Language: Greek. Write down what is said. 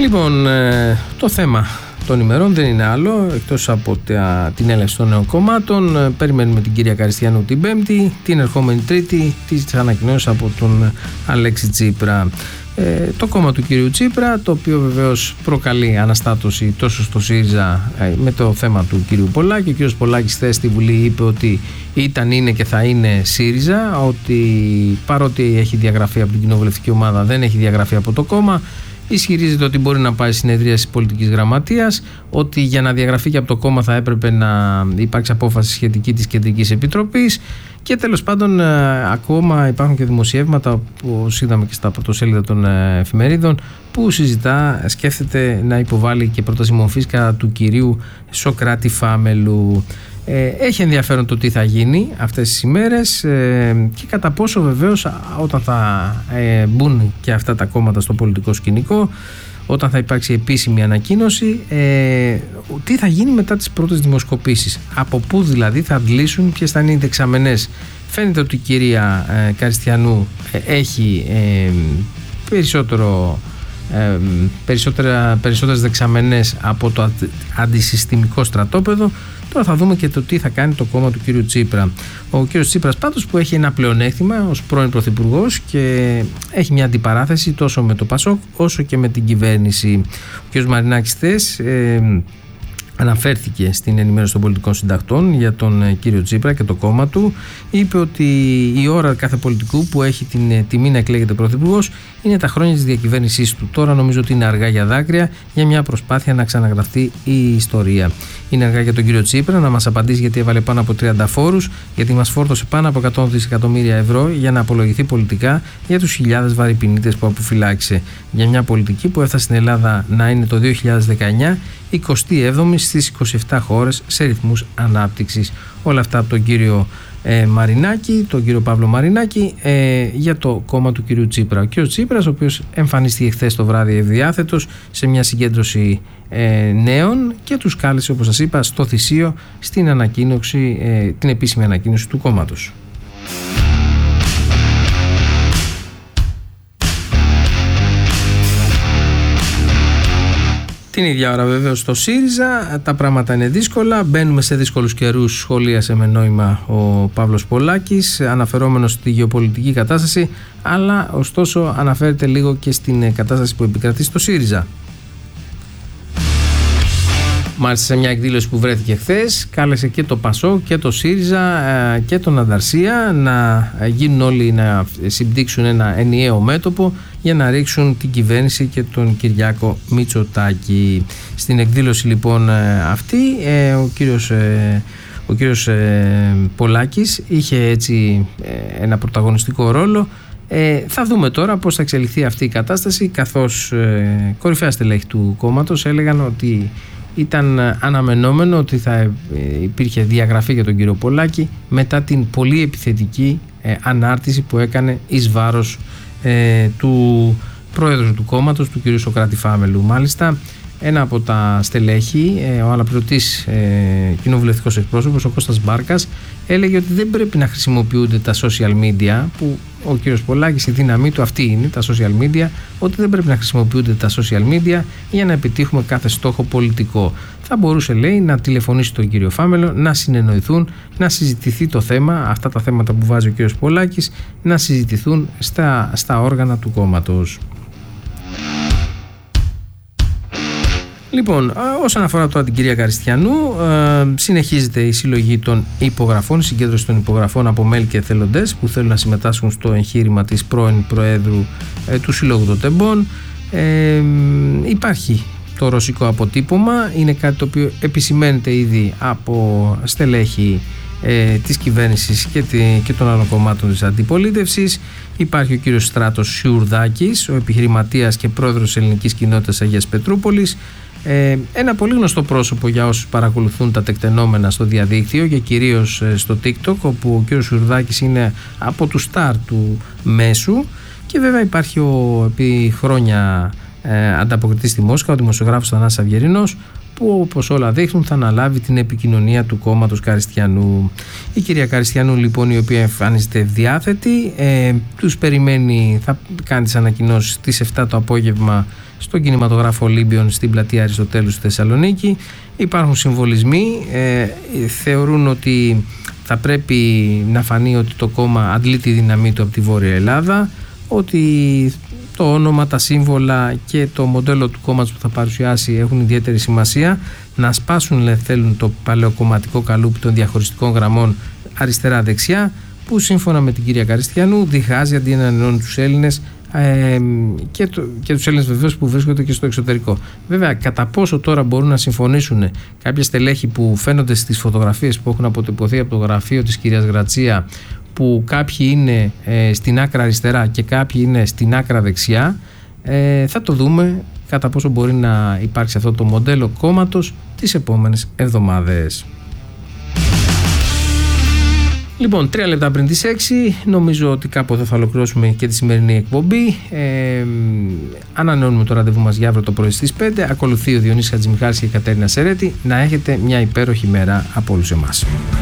Λοιπόν, το θέμα των ημερών δεν είναι άλλο εκτός από την έλευση των νέων κομμάτων. Περιμένουμε την κυρία Καριστιανού την Πέμπτη, την ερχόμενη Τρίτη τις ανακοινώσεις από τον Αλέξη Τσίπρα. Το κόμμα του κυρίου Τσίπρα, το οποίο βεβαίως προκαλεί αναστάτωση τόσο στο ΣΥΡΙΖΑ με το θέμα του κυρίου Πολάκη. Ο κύριος Πολάκης χθες στη Βουλή είπε ότι ήταν, είναι και θα είναι ΣΥΡΙΖΑ, ότι παρότι έχει διαγραφεί από την κοινοβουλευτική ομάδα δεν έχει διαγραφεί από το κόμμα. Ισχυρίζεται ότι μπορεί να πάει συνεδρίαση πολιτικής γραμματείας, ότι για να διαγραφεί και από το κόμμα θα έπρεπε να υπάρξει απόφαση σχετική της Κεντρικής Επιτροπής. Και τέλος πάντων, ακόμα υπάρχουν και δημοσιεύματα, που είδαμε και στα πρωτοσέλιδα των εφημερίδων, που σκέφτεται να υποβάλει και πρόταση μορφής κατά του κυρίου Σωκράτη Φάμελου. Έχει ενδιαφέρον το τι θα γίνει αυτές τις ημέρες και κατά πόσο βεβαίως όταν θα μπουν και αυτά τα κόμματα στο πολιτικό σκηνικό, όταν θα υπάρξει επίσημη ανακοίνωση, τι θα γίνει μετά τις πρώτες δημοσκοπήσεις, από πού δηλαδή θα αντλήσουν, ποιες θα είναι οι δεξαμενές. Φαίνεται ότι η κυρία Καριστιανού έχει περισσότερες δεξαμενές από το αντισυστημικό στρατόπεδο. Τώρα θα δούμε και το τι θα κάνει το κόμμα του κύριου Τσίπρα. Ο κύριος Τσίπρας πάντως, που έχει ένα πλεονέκτημα ως πρώην πρωθυπουργός και έχει μια αντιπαράθεση τόσο με το ΠΑΣΟΚ όσο και με την κυβέρνηση. Ο κύριος Μαρινάκης χθες αναφέρθηκε στην ενημέρωση των πολιτικών συντακτών για τον κύριο Τσίπρα και το κόμμα του. Είπε ότι η ώρα κάθε πολιτικού που έχει την τιμή να εκλέγεται πρωθυπουργός είναι τα χρόνια της διακυβέρνησής του. Τώρα νομίζω ότι είναι αργά για δάκρυα, για μια προσπάθεια να ξαναγραφτεί η ιστορία. Είναι αργά για τον κύριο Τσίπρα να μας απαντήσει γιατί έβαλε πάνω από 30 φόρους, γιατί μας φόρτωσε πάνω από 100 δισεκατομμύρια ευρώ για να απολογηθεί πολιτικά για τους χιλιάδες βαρυπινίτες που αποφυλάξε. Για μια πολιτική που έφτασε στην Ελλάδα να είναι το 2019 27η στις 27 χώρες σε ρυθμούς ανάπτυξης. Όλα αυτά από τον κύριο Μαρινάκη, τον κύριο Παύλο Μαρινάκη, για το κόμμα του κύριου Τσίπρα. Ο κύριος Τσίπρας, ο οποίος εμφανίστηκε χθες το βράδυ ευδιάθετος σε μια συγκέντρωση νέων και τους κάλεσε, όπως σας είπα, στο Θησίο στην ανακοίνωση, την επίσημη ανακοίνωση του κόμματος. Την ίδια ώρα βεβαίως στο ΣΥΡΙΖΑ τα πράγματα είναι δύσκολα, μπαίνουμε σε δύσκολους καιρούς, σχολίασε με νόημα ο Παύλος Πολάκης, αναφερόμενος στη γεωπολιτική κατάσταση, αλλά ωστόσο αναφέρεται λίγο και στην κατάσταση που επικρατεί στο ΣΥΡΙΖΑ. Μάλιστα, σε μια εκδήλωση που βρέθηκε χθες, κάλεσε και το ΠΑΣΟ και το ΣΥΡΙΖΑ και τον Ανταρσία να γίνουν όλοι να συμπτύξουν ένα ενιαίο μέτωπο για να ρίξουν την κυβέρνηση και τον Κυριάκο Μητσοτάκη. Στην εκδήλωση λοιπόν αυτή ο κύριος Πολάκης είχε έτσι ένα πρωταγωνιστικό ρόλο. Θα δούμε τώρα πώς θα εξελιχθεί αυτή η κατάσταση, καθώς κορυφαία στελέχη του κόμματος έλεγαν ότι ήταν αναμενόμενο ότι θα υπήρχε διαγραφή για τον κύριο Πολάκη μετά την πολύ επιθετική ανάρτηση που έκανε εις βάρος του πρόεδρου του κόμματος, του κύριου Σωκράτη Φάμελου. Μάλιστα, ένα από τα στελέχη, ο αναπληρωτής κοινοβουλευτικός εκπρόσωπος, ο Κώστας Μπάρκας, έλεγε ότι δεν πρέπει να χρησιμοποιούνται τα social media, που ο κύριος Πολάκης, η δύναμή του αυτή είναι, τα social media, ότι δεν πρέπει να χρησιμοποιούνται τα social media για να επιτύχουμε κάθε στόχο πολιτικό. Θα μπορούσε, λέει, να τηλεφωνήσει τον κύριο Φάμελο, να συνεννοηθούν, να συζητηθεί το θέμα, αυτά τα θέματα που βάζει ο κύριος Πολάκης, να συζητηθούν στα όργανα του κόμματος. Λοιπόν, όσον αφορά τώρα την κυρία Καριστιανού, συνεχίζεται η συλλογή των υπογραφών, η συγκέντρωση των υπογραφών από μέλη και εθελοντές που θέλουν να συμμετάσχουν στο εγχείρημα της πρώην Προέδρου του Συλλόγου των Τεμπών. Υπάρχει το ρωσικό αποτύπωμα, είναι κάτι το οποίο επισημαίνεται ήδη από στελέχη της κυβέρνησης και των άλλων κομμάτων της αντιπολίτευσης. Υπάρχει ο κύριος Στράτος Σιουρδάκης, ο επιχειρηματίας και πρόεδρος της ελληνικής κοινότητας Αγίας Πετρούπολης. Ένα πολύ γνωστό πρόσωπο για όσους παρακολουθούν τα τεκτενόμενα στο διαδίκτυο και κυρίως στο TikTok, όπου ο κύριος Σιουρδάκης είναι από του στάρ του μέσου. Και βέβαια υπάρχει επί χρόνια ανταποκριτής στη Μόσχα, ο δημοσιογράφος Θανάσης Αυγερινός, που όπως όλα δείχνουν θα αναλάβει την επικοινωνία του κόμματος Καριστιανού. Η κυρία Καριστιανού λοιπόν, η οποία εμφανίζεται διάθετη, τους περιμένει, θα κάνει τις ανακοινώσεις στις 7 το απόγευμα στον κινηματογράφο Ολύμπιον στην πλατεία Αριστοτέλου στη Θεσσαλονίκη. Υπάρχουν συμβολισμοί, θεωρούν ότι θα πρέπει να φανεί ότι το κόμμα αντλεί τη δύναμή του από τη Βόρεια Ελλάδα, ότι το όνομα, τα σύμβολα και το μοντέλο του κόμματος που θα παρουσιάσει έχουν ιδιαίτερη σημασία. Να σπάσουν, θέλουν, το παλαιοκομματικό καλούπι των διαχωριστικών γραμμών αριστερά-δεξιά, που σύμφωνα με την κυρία Καριστιανού διχάζει αντί να ενώνει τους Έλληνες και τους Έλληνες βεβαίως που βρίσκονται και στο εξωτερικό. Βέβαια, κατά πόσο τώρα μπορούν να συμφωνήσουν κάποια στελέχη που φαίνονται στις φωτογραφίες που έχουν αποτυπωθεί από το γραφείο της κυρίας Γρατσία, που κάποιοι είναι στην άκρα αριστερά και κάποιοι είναι στην άκρα δεξιά, θα το δούμε κατά πόσο μπορεί να υπάρξει αυτό το μοντέλο κόμματος τις επόμενες εβδομάδες. Λοιπόν, 3 λεπτά πριν τις 6, νομίζω ότι κάπου εδώ θα ολοκληρώσουμε και τη σημερινή εκπομπή. Ανανεώνουμε το ραντεβού μας για αύριο το πρωί στις 5. Ακολουθεί ο Διονύσης Χατζημιχάλης και η Κατέρινα Σερέτη. Να έχετε μια υπέροχη μέρα από όλους εμάς.